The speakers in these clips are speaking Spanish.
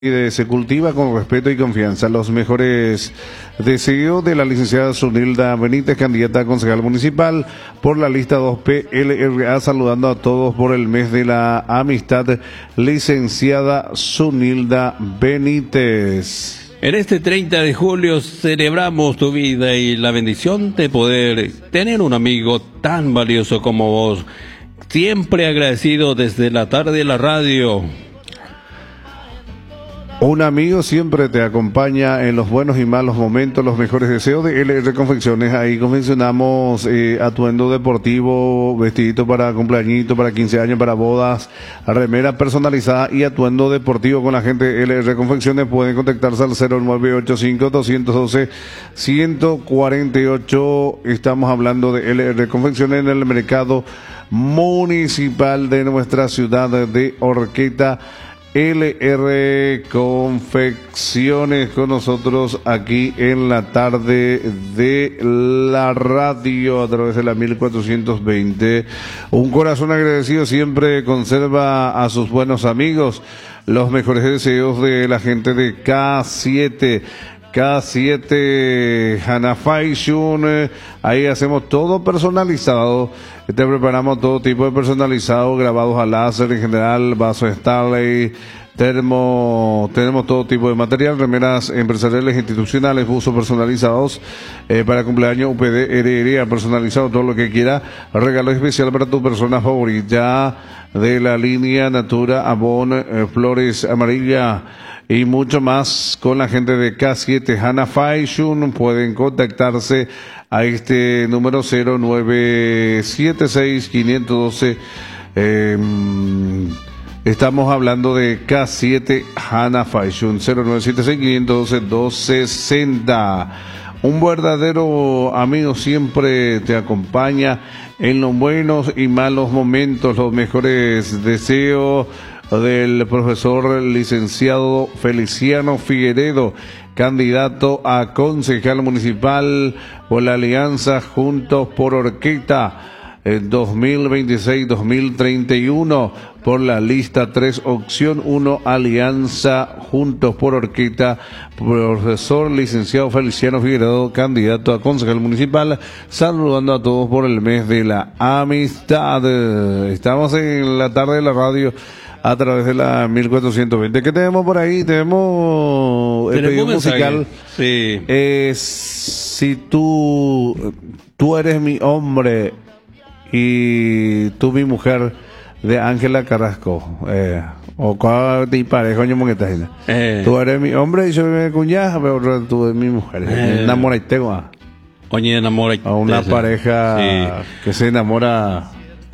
Se cultiva con respeto y confianza. Los mejores deseos de la licenciada Zunilda Benítez, candidata a concejal municipal por la lista 2P LRA, saludando a todos por el mes de la amistad, licenciada Zunilda Benítez. En este 30 de julio celebramos tu vida y la bendición de poder tener un amigo tan valioso como vos. Siempre agradecido desde la tarde de la radio. Un amigo siempre te acompaña en los buenos y malos momentos. Los mejores deseos de LR Confecciones. Ahí confeccionamos atuendo deportivo, vestidito para cumpleañito, para 15 años, para bodas, remera personalizada y atuendo deportivo con la gente de LR Confecciones. Pueden contactarse al 0985-212-148. Estamos hablando de LR Confecciones en el mercado municipal de nuestra ciudad de Horqueta. LR Confecciones con nosotros aquí en la tarde de la radio a través de la 1420. Un corazón agradecido siempre conserva a sus buenos amigos. Los mejores deseos de la gente de K7 Hana Fashion. Ahí hacemos todo personalizado. Te preparamos todo tipo de personalizado, grabados a láser en general, vasos Starley, tenemos todo tipo de material, remeras empresariales, institucionales, usos personalizados, para cumpleaños, UPD, herería, personalizado, todo lo que quiera. Regalo especial para tu persona favorita de la línea Natura, Avon, Flores Amarilla y mucho más con la gente de K7 Hana Fashion. Pueden contactarse a este número 0976-512. Estamos hablando de K7 Hana Fashion, 0976-512-260. Un verdadero amigo siempre te acompaña en los buenos y malos momentos. Los mejores deseos del profesor licenciado Feliciano Figueredo, candidato a concejal municipal por la Alianza Juntos por Horqueta 2026-2031 por la lista 3, opción 1, Alianza Juntos por Horqueta. Profesor licenciado Feliciano Figueredo, candidato a concejal municipal, saludando a todos por el mes de la amistad. Estamos en la tarde de la radio a través de la 1420. ¿Qué tenemos por ahí? Tenemos el pedido musical. Sí. Si tú eres mi hombre y tú mi mujer, de Ángela Carrasco. O cuál te pareja, coño, que estás. Tú eres mi hombre y yo mi cuñada, pero tú eres mi mujer. Enamoraste, Oye, enamoraste. A una pareja que se enamora.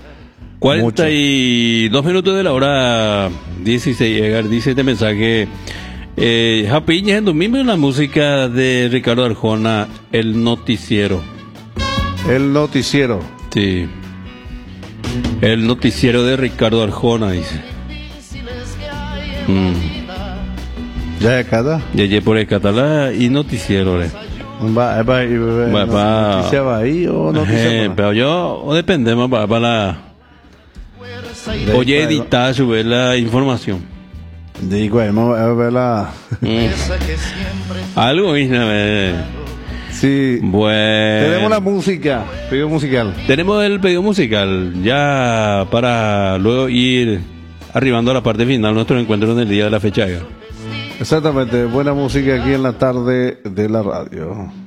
42 minutos de la hora 16, llegar, dice este mensaje. Happy en domingo, la música de Ricardo Arjona, El Noticiero. El Noticiero. Sí. El Noticiero de Ricardo Arjona, dice. ¿Ya de cada? Ya por el catalán y Noticiero, ¿Noticia va ahí o noticia? Pero yo, o dependemos para la... Oye, editar, subir la información. Digo, vamos a ver la... Algo, sí. Bueno. Tenemos la música, pedido musical. Tenemos el pedido musical, ya para luego ir arribando a la parte final, nuestro encuentro en el día de la fecha. Exactamente, buena música aquí en la tarde de la radio.